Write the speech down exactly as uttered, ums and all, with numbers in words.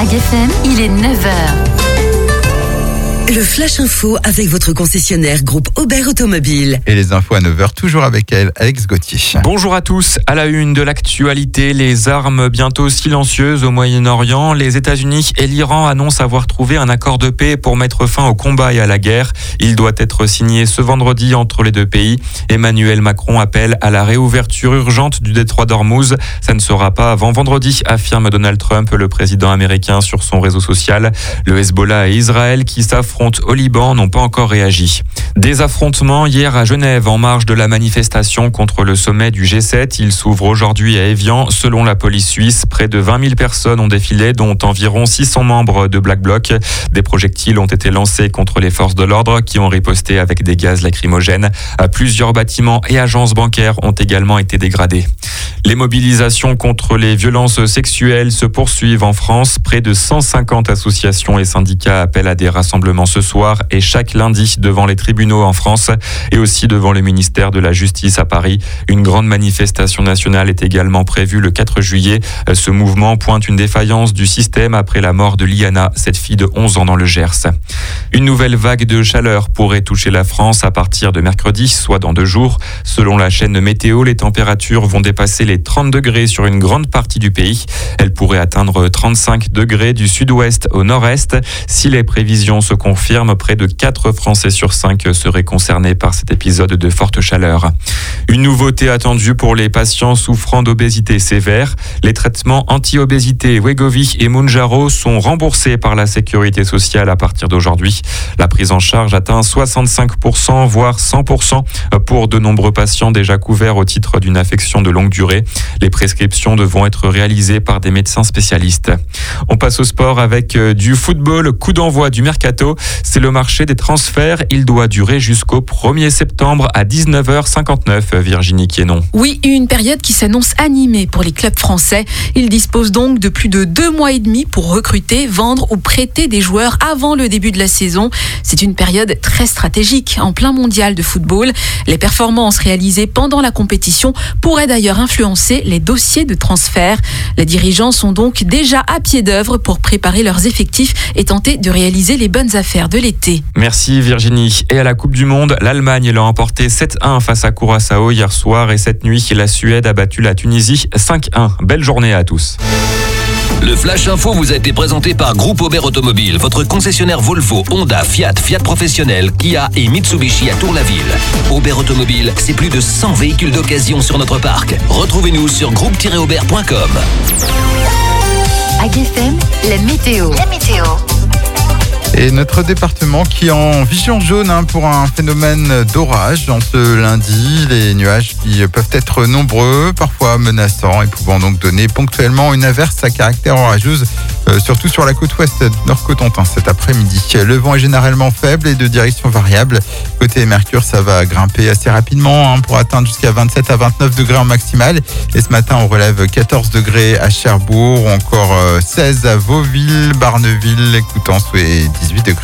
Mag F M, il est neuf heures. Le Flash Info avec votre concessionnaire groupe Aubert Automobile. Et les infos à neuf heures, toujours avec elle, Alex Gauthier. Bonjour à tous. À la une de l'actualité, les armes bientôt silencieuses au Moyen-Orient. Les États-Unis et l'Iran annoncent avoir trouvé un accord de paix pour mettre fin au combat et à la guerre. Il doit être signé ce vendredi entre les deux pays. Emmanuel Macron appelle à la réouverture urgente du détroit d'Ormuz. Ça ne sera pas avant vendredi, affirme Donald Trump, le président américain, sur son réseau social. Le Hezbollah et Israël, qui s'affrontent au Liban, n'ont pas encore réagi. Des affrontements hier à Genève en marge de la manifestation contre le sommet du G sept. Il s'ouvre aujourd'hui à Évian. Selon la police suisse, près de vingt mille personnes ont défilé, dont environ six cents membres de Black Bloc. Des projectiles ont été lancés contre les forces de l'ordre qui ont riposté avec des gaz lacrymogènes. Plusieurs bâtiments et agences bancaires ont également été dégradés. Les mobilisations contre les violences sexuelles se poursuivent en France. Près de cent cinquante associations et syndicats appellent à des rassemblements ce soir et chaque lundi devant les tribunaux en France et aussi devant le ministère de la Justice à Paris. Une grande manifestation nationale est également prévue le quatre juillet. Ce mouvement pointe une défaillance du système après la mort de Liana, cette fille de onze ans dans le Gers. Une nouvelle vague de chaleur pourrait toucher la France à partir de mercredi, soit dans deux jours. Selon la chaîne météo, les températures vont dépasser les trente degrés sur une grande partie du pays. Elles pourraient atteindre trente-cinq degrés du sud-ouest au nord-est. Si les prévisions se confirment, près de quatre Français sur cinq seraient concernés par cet épisode de forte chaleur. Une nouveauté attendue pour les patients souffrant d'obésité sévère. Les traitements anti-obésité Wegovy et Mounjaro sont remboursés par la sécurité sociale à partir d'aujourd'hui. La prise en charge atteint soixante-cinq pour cent, voire cent pour cent pour de nombreux patients déjà couverts au titre d'une affection de longue durée. Les prescriptions devront être réalisées par des médecins spécialistes. On passe au sport avec du football, coup d'envoi du mercato. C'est le marché des transferts. Il doit durer jusqu'au premier septembre à dix-neuf heures cinquante-neuf. Virginie Quénon. Oui, une période qui s'annonce animée pour les clubs français. Ils disposent donc de plus de deux mois et demi pour recruter, vendre ou prêter des joueurs avant le début de la saison. C'est une période très stratégique en plein mondial de football. Les performances réalisées pendant la compétition pourraient d'ailleurs influencer les dossiers de transfert. Les dirigeants sont donc déjà à pied d'œuvre pour préparer leurs effectifs et tenter de réaliser les bonnes affaires de l'été. Merci Virginie. Et à la Coupe du Monde, l'Allemagne l'a emporté sept un face à Curaçao hier soir et cette nuit, la Suède a battu la Tunisie cinq un. Belle journée à tous. Le Flash Info vous a été présenté par Groupe Aubert Automobile, votre concessionnaire Volvo, Honda, Fiat, Fiat Professionnel, Kia et Mitsubishi à Tour-la-Ville. Aubert Automobile, c'est plus de cent véhicules d'occasion sur notre parc. Retrouvez-nous sur groupe tiret aubert point com. Mag F M, la météo. La météo. Et notre département qui est en vision jaune hein, pour un phénomène d'orage dans ce lundi. Les nuages qui peuvent être nombreux, parfois menaçants et pouvant donc donner ponctuellement une averse à caractère orageuse, euh, surtout sur la côte ouest du Nord-Cotentin cet après-midi. Le vent est généralement faible et de direction variable. Côté Mercure, ça va grimper assez rapidement hein, pour atteindre jusqu'à vingt-sept à vingt-neuf degrés en maximal. Et ce matin, on relève quatorze degrés à Cherbourg ou encore euh, seize à Vauville, Barneville, Coutances et dix-huit degrés